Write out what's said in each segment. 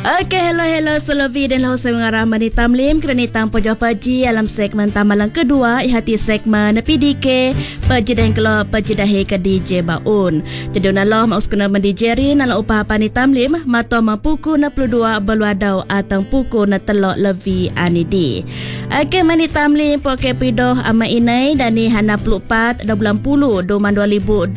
Okey, hello Selavi dan lau sengarah Mani Tamlim kerana tanpa jauh paji alam segmen tamalan kedua ihati segmen PDK paji dan kalau paji dahi ke DJ Baun. Jadi nalah maus kena mendijerin ala upah Mani Tamlim mato mampuku na peludua beluadau atang puku na telok levi anidi. Okey, Mani Tamlim poke pidoh ama inai dani hana pelupat 20 doman 2026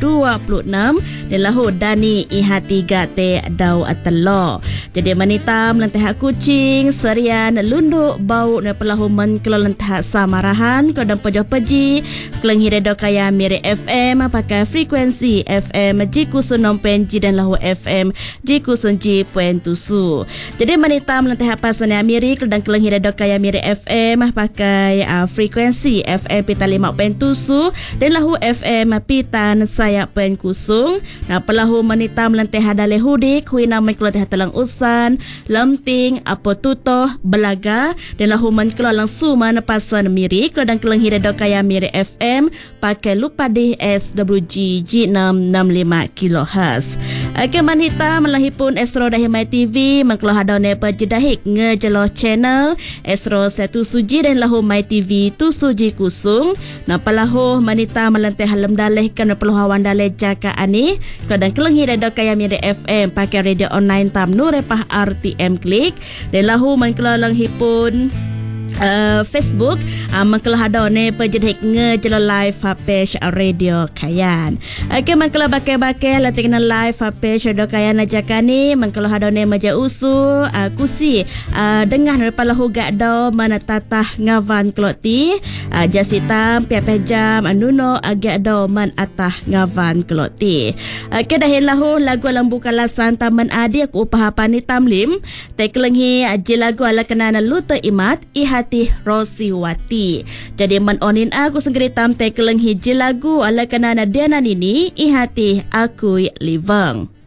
dan lahu dani ihati gate dau atelo. Jadi Manitam lentah kucing serian lunduk bau na pelahuman kalau lentah samarahan kalau dan pojok peji kelengi redo kaya miri FM pakai frekuensi FM Jikusun nompenji dan lahu FM Jikusun Ji.7. Jadi Manitam lentah pasan miri kalau dan kelengi redo kaya miri FM pakai frekuensi FM pita 5.7 dan lahu FM pitan saya kusung. Nah pelahu Manitam lentah ada lehudik hui nama kalau telang lamting apa tutoh belaga dan lahuman kalau langsung mana pasan miri kalau dan kelang hira kaya miri FM pakai lupa di SWG G665 kHz. Keman hitam melahipun Esro Dahimai TV mengkelah hadane pejidahik ngejeloh channel Esro Setu Suji dan lahu My TV tu Suji Kusung. Napalahu manita melenteh halam daleh kan peluhawan daleh jaka ani kalau dan kelang hira kaya miri FM pakai radio online tam nurepah RTM klik dan lahu mengkelang hipun Facebook mengkelah hadone pejadhik ngejelo live page radio kayan. Okey mengkelah bakai-bakai latik live page radio kayan ajakani mengkelah hadone meja usu kusi dengah daripada lahu gak do mana tatah ngavan kloti jasitam piapeh jam nuno agak do man atah ngavan kloti. Okey dah lahu lagu lambu kalasan taman adi aku upah Pani Tamlim tekelenghi lagu ala kenana luta imat ihati Rosiwati. Jadi man onin aku senggeritam tekeleng hiji lagu ala kanana diana nini ihati aku livang.